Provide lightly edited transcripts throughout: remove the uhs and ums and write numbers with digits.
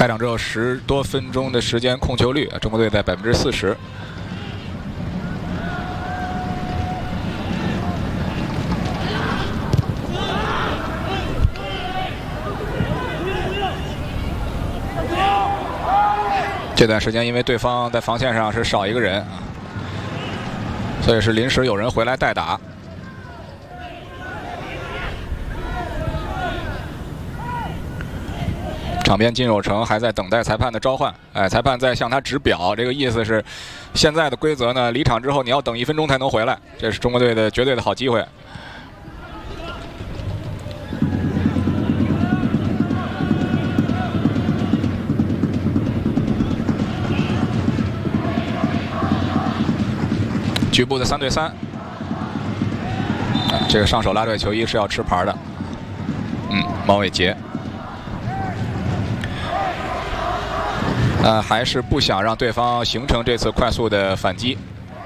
开场之后10多分钟的时间，控球率，中国队在40%。这段时间，因为对方在防线上是少一个人，所以是临时有人回来代打。场边金有成还在等待裁判的召唤，裁判在向他指表，这个意思是，现在的规则呢，离场之后你要等1分钟才能回来，这是中国队的绝对的好机会。局部的3对3，这个上手拉拽球衣是要吃牌的。毛伟杰，还是不想让对方形成这次快速的反击。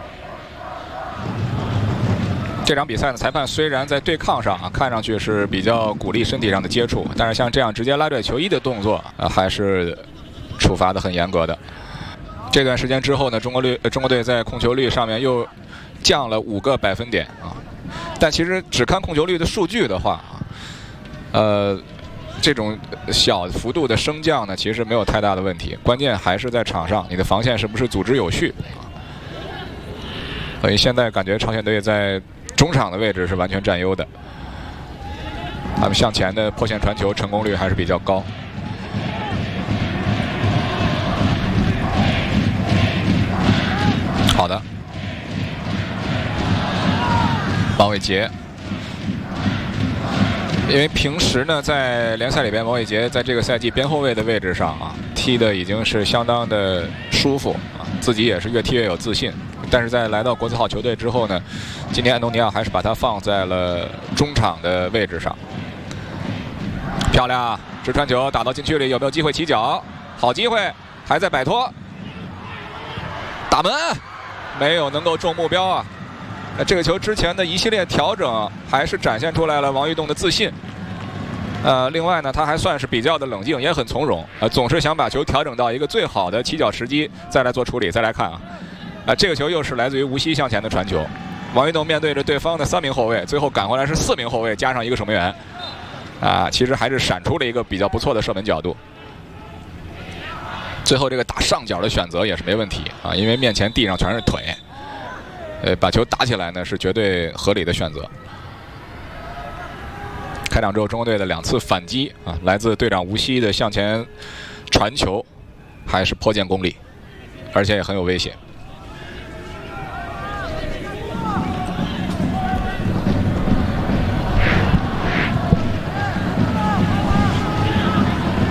这场比赛呢，裁判虽然在对抗上看上去是比较鼓励身体上的接触，但是像这样直接拉拽球衣的动作还是处罚的很严格的。这段时间之后呢，中国队在控球率上面又降了5个百分点但其实只看控球率的数据的话这种小幅度的升降呢，其实没有太大的问题，关键还是在场上你的防线是不是组织有序所以现在感觉朝鲜队在中场的位置是完全占优的，他们向前的破线传球成功率还是比较高。好的，王伟杰，因为平时呢，在联赛里边，王伟杰在这个赛季边后卫的位置上踢的已经是相当的舒服自己也是越踢越有自信。但是在来到国字号球队之后呢，今天安东尼奥还是把他放在了中场的位置上。漂亮，直传球打到禁区里，有没有机会起脚？好机会，还在摆脱，打门。没有能够中目标这个球之前的一系列调整还是展现出来了王玉栋的自信。另外呢，他还算是比较的冷静，也很从容总是想把球调整到一个最好的起脚时机，再来做处理。再来看这个球又是来自于无锡向前的传球，王玉栋面对着对方的3名后卫，最后赶回来是4名后卫加上一个守门员其实还是闪出了一个比较不错的射门角度。最后这个打上角的选择也是没问题因为面前地上全是腿，把球打起来呢是绝对合理的选择。开场之后，中国队的2次反击来自队长吴曦的向前传球，还是颇见功力，而且也很有威胁。